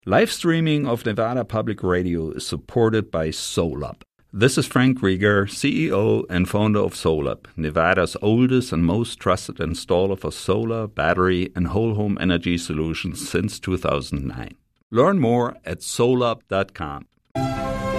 Live streaming of Nevada Public Radio is supported by SolUp. This is Frank Rieger, CEO and founder of SolUp, Nevada's oldest and most trusted installer for solar, battery, and whole home energy solutions since 2009. Learn more at solup.com.